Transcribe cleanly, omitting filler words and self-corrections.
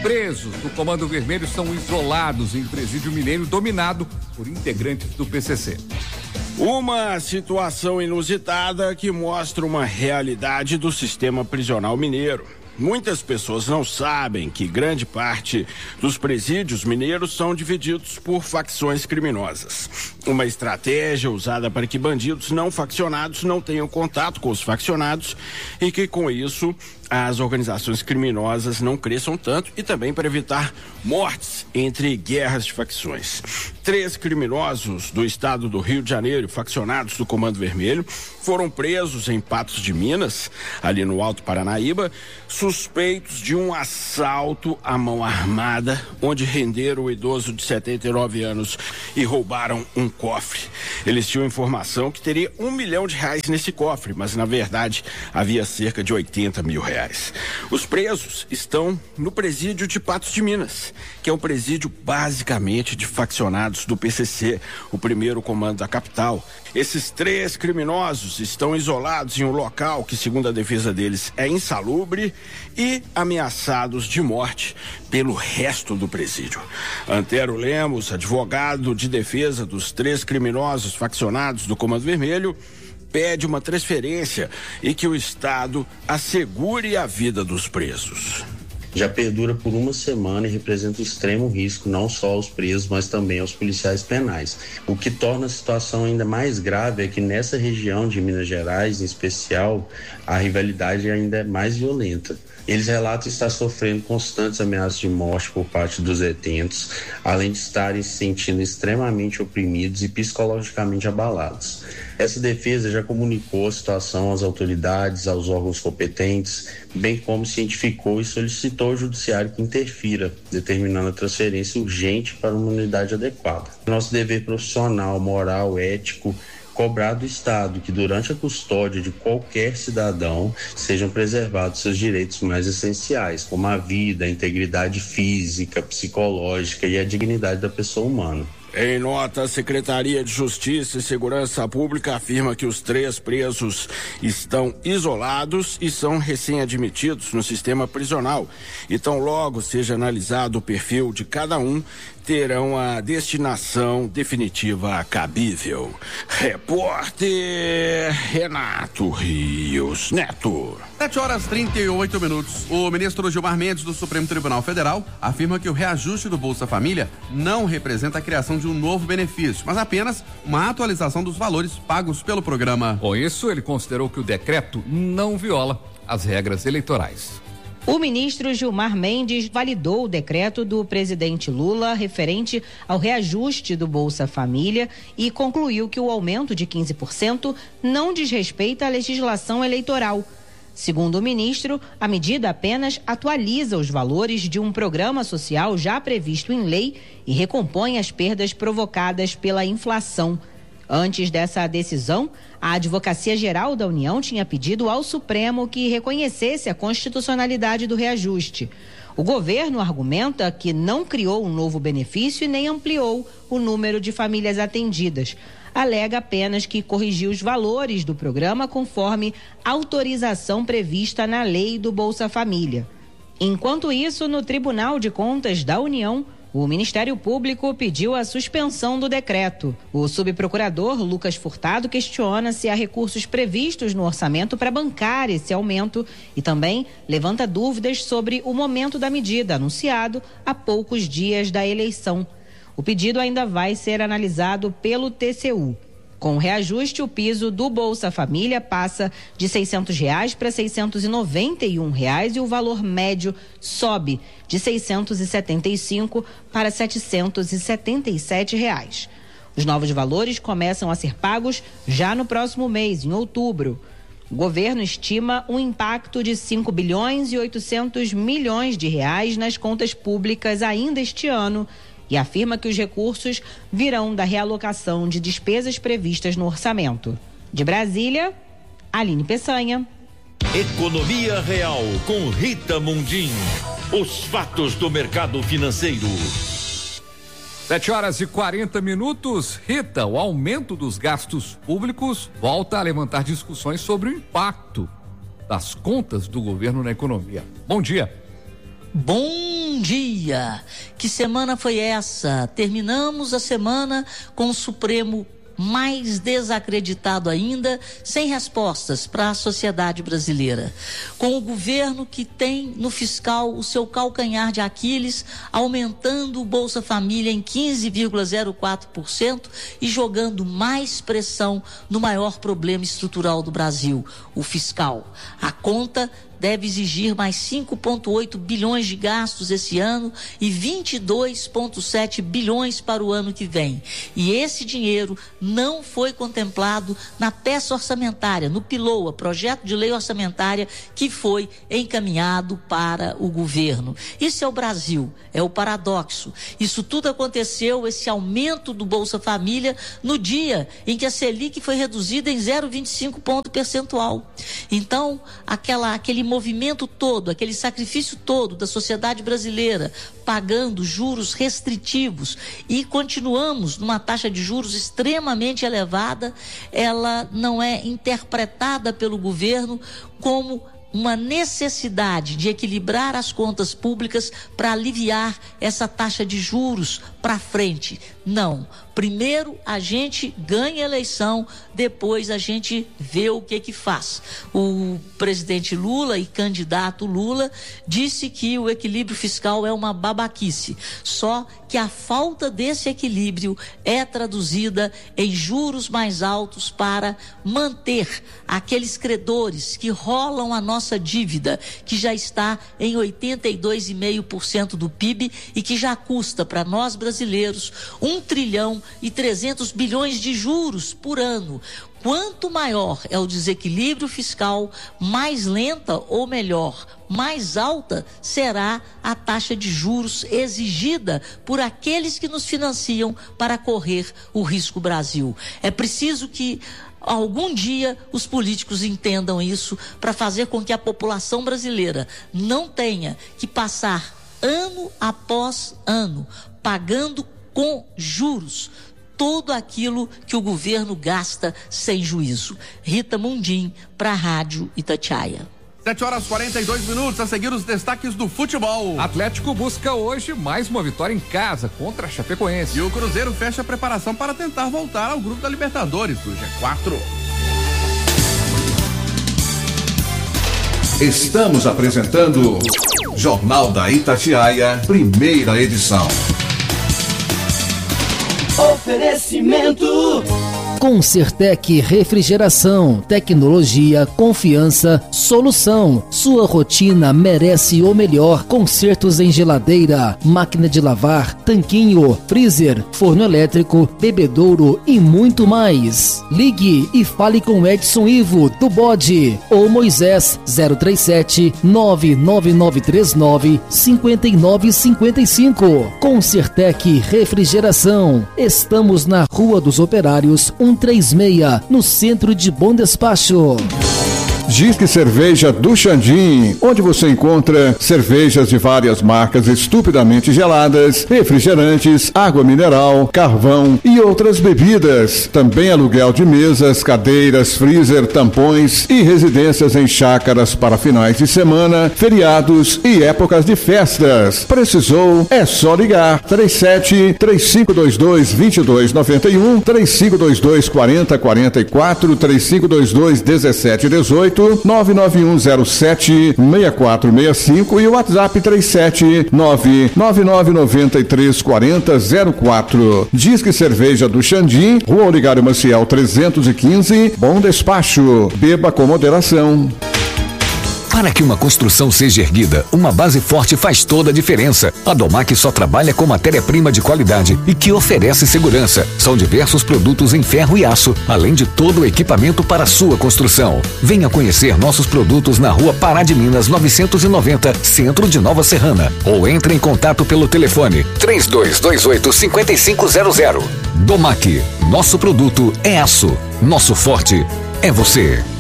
presos do Comando Vermelho são isolados em presídio mineiro dominado por integrantes do PCC. Uma situação inusitada que mostra uma realidade do sistema prisional mineiro. Muitas pessoas não sabem que grande parte dos presídios mineiros são divididos por facções criminosas. Uma estratégia usada para que bandidos não faccionados não tenham contato com os faccionados e que, com isso, as organizações criminosas não cresçam tanto e também para evitar mortes entre guerras de facções. 3 criminosos do estado do Rio de Janeiro, faccionados do Comando Vermelho, foram presos em Patos de Minas, ali no Alto Paranaíba, suspeitos de um assalto à mão armada, onde renderam o idoso de 79 anos e roubaram um cofre. Eles tinham informação que teria R$1 milhão nesse cofre, mas na verdade havia cerca de R$80 mil. Os presos estão no presídio de Patos de Minas, que é um presídio basicamente de faccionados do PCC, o primeiro comando da capital. Esses 3 criminosos estão isolados em um local que, segundo a defesa deles, é insalubre e ameaçados de morte pelo resto do presídio. Antero Lemos, advogado de defesa dos 3 criminosos faccionados do Comando Vermelho, pede uma transferência e que o Estado assegure a vida dos presos. Já perdura por uma semana e representa extremo risco não só aos presos, mas também aos policiais penais. O que torna a situação ainda mais grave é que nessa região de Minas Gerais, em especial, a rivalidade ainda é mais violenta. Eles relatam estar sofrendo constantes ameaças de morte por parte dos detentos, além de estarem se sentindo extremamente oprimidos e psicologicamente abalados. Essa defesa já comunicou a situação às autoridades, aos órgãos competentes, bem como cientificou e solicitou ao judiciário que interfira, determinando a transferência urgente para uma unidade adequada. Nosso dever profissional, moral, ético, cobrar do Estado que durante a custódia de qualquer cidadão sejam preservados seus direitos mais essenciais, como a vida, a integridade física, psicológica e a dignidade da pessoa humana. Em nota, a Secretaria de Justiça e Segurança Pública afirma que os 3 presos estão isolados e são recém-admitidos no sistema prisional. E tão logo seja analisado o perfil de cada um, terão a destinação definitiva cabível. Repórter Renato Rios Neto. 7h38. O ministro Gilmar Mendes, do Supremo Tribunal Federal, afirma que o reajuste do Bolsa Família não representa a criação de um novo benefício, mas apenas uma atualização dos valores pagos pelo programa. Com isso, ele considerou que o decreto não viola as regras eleitorais. O ministro Gilmar Mendes validou o decreto do presidente Lula referente ao reajuste do Bolsa Família e concluiu que o aumento de 15% não desrespeita a legislação eleitoral. Segundo o ministro, a medida apenas atualiza os valores de um programa social já previsto em lei e recompõe as perdas provocadas pela inflação. Antes dessa decisão, a Advocacia Geral da União tinha pedido ao Supremo que reconhecesse a constitucionalidade do reajuste. O governo argumenta que não criou um novo benefício e nem ampliou o número de famílias atendidas. Alega apenas que corrigiu os valores do programa conforme autorização prevista na lei do Bolsa Família. Enquanto isso, no Tribunal de Contas da União, o Ministério Público pediu a suspensão do decreto. O subprocurador Lucas Furtado questiona se há recursos previstos no orçamento para bancar esse aumento e também levanta dúvidas sobre o momento da medida, anunciado há poucos dias da eleição. O pedido ainda vai ser analisado pelo TCU. Com o reajuste, o piso do Bolsa Família passa de R$ 600 para R$ 691 e o valor médio sobe de R$ 675 para R$ 777. Os novos valores começam a ser pagos já no próximo mês, em outubro. O governo estima um impacto de 5 bilhões e 800 milhões de reais nas contas públicas ainda este ano, e afirma que os recursos virão da realocação de despesas previstas no orçamento. De Brasília, Aline Peçanha. Economia Real com Rita Mundim. Os fatos do mercado financeiro. 7h40. Rita, o aumento dos gastos públicos volta a levantar discussões sobre o impacto das contas do governo na economia. Bom dia. Bom dia! Que semana foi essa? Terminamos a semana com o Supremo mais desacreditado ainda, sem respostas para a sociedade brasileira. Com o governo que tem no fiscal o seu calcanhar de Aquiles, aumentando o Bolsa Família em 15,04% e jogando mais pressão no maior problema estrutural do Brasil, o fiscal. A conta deve exigir mais 5,8 bilhões de gastos esse ano e 22,7 bilhões para o ano que vem. E esse dinheiro não foi contemplado na peça orçamentária, no PILOA, projeto de lei orçamentária que foi encaminhado para o governo. Isso é o Brasil, é o paradoxo. Isso tudo aconteceu, esse aumento do Bolsa Família, no dia em que a Selic foi reduzida em 0,25 ponto percentual. Então, aquele movimento todo, aquele sacrifício todo da sociedade brasileira, pagando juros restritivos, e continuamos numa taxa de juros extremamente elevada, ela não é interpretada pelo governo como uma necessidade de equilibrar as contas públicas para aliviar essa taxa de juros para frente. Não. Primeiro a gente ganha a eleição, depois a gente vê o que faz. O presidente Lula e candidato Lula disse que o equilíbrio fiscal é uma babaquice. Só que a falta desse equilíbrio é traduzida em juros mais altos para manter aqueles credores que rolam a nossa dívida, que já está em 82,5% do PIB e que já custa para nós brasileiros 1 trilhão e 300 bilhões de juros por ano. Quanto maior é o desequilíbrio fiscal, mais lenta ou melhor, mais alta será a taxa de juros exigida por aqueles que nos financiam para correr o risco Brasil. É preciso que algum dia os políticos entendam isso para fazer com que a população brasileira não tenha que passar ano após ano pagando com juros tudo aquilo que o governo gasta sem juízo. Rita Mundim, para a Rádio Itatiaia. 7h42, a seguir os destaques do futebol. Atlético busca hoje mais uma vitória em casa contra a Chapecoense. E o Cruzeiro fecha a preparação para tentar voltar ao grupo da Libertadores, do G4. Estamos apresentando Jornal da Itatiaia, primeira edição. Oferecimento Concertec Refrigeração, tecnologia, confiança, solução. Sua rotina merece o melhor. Consertos em geladeira, máquina de lavar, tanquinho, freezer, forno elétrico, bebedouro e muito mais. Ligue e fale com Edson Ivo do Bode ou Moisés 037 99939 5955. Concertec Refrigeração. Estamos na Rua dos Operários 136, no centro de Bom Despacho. Disque Cerveja do Xandim, onde você encontra cervejas de várias marcas estupidamente geladas, refrigerantes, água mineral, carvão e outras bebidas. Também aluguel de mesas, cadeiras, freezer, tampões e residências em chácaras para finais de semana, feriados e épocas de festas. Precisou? É só ligar. 37-3522-2291, 3522-4044, 3522-1718, 99107-6465 e o WhatsApp 379-9993-4004. Disque Cerveja do Xandim, Rua Oligário Maciel 315, Bom Despacho. Beba com moderação. Para que uma construção seja erguida, uma base forte faz toda a diferença. A Domac só trabalha com matéria-prima de qualidade e que oferece segurança. São diversos produtos em ferro e aço, além de todo o equipamento para sua construção. Venha conhecer nossos produtos na Rua Pará de Minas 990, Centro de Nova Serrana. Ou entre em contato pelo telefone 3228-5500. Domac, nosso produto é aço. Nosso forte é você.